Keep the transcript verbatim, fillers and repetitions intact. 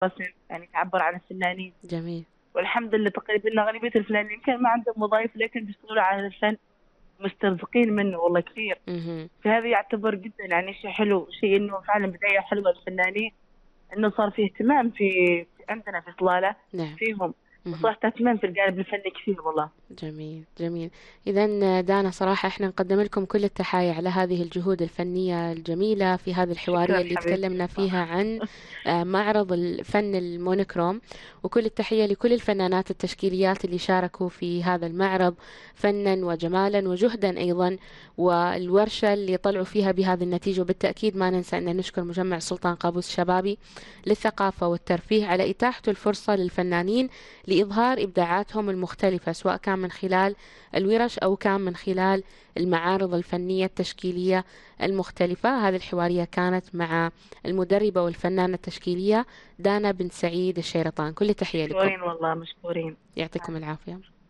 رسم، يعني تعبر عن الفنانين. جميل. والحمد لله تقريبا أغلبية الفنانين يمكن ما عندهم وظائف لكن بيشتغلوا على الفن، مسترزقين منه والله كثير. اهم. فهذا يعتبر جدا يعني شيء حلو، شيء إنه فعلا بداية حلوة للفنانين، إنه صار في اهتمام في, في عندنا في صلالة نعم. فيهم، اهم. وصار اهتمام في الجانب الفني كثير والله. جميل، جميل. إذا دانا صراحة إحنا نقدم لكم كل التحايا على هذه الجهود الفنية الجميلة في هذه شكرا الحوارية اللي حبيبتي تكلمنا والله. فيها عن آه، معرض الفن المونوكروم. وكل التحية لكل الفنانات التشكيليات اللي شاركوا في هذا المعرض فنا وجمالا وجهدا أيضا، والورشة اللي طلعوا فيها بهذه النتيجة. وبالتأكيد ما ننسى أن نشكر مجمع سلطان قابوس الشبابي للثقافة والترفيه على إتاحة الفرصة للفنانين لإظهار إبداعاتهم المختلفة، سواء كان من خلال الورش أو كان من خلال المعارض الفنية التشكيلية المختلفة. هذه الحوارية كانت مع المدربة والفنانة التشكيلية دانا بن سعيد الشيرطان. كل تحية لكم. مشكورين والله مشكورين. يعطيكم العافية.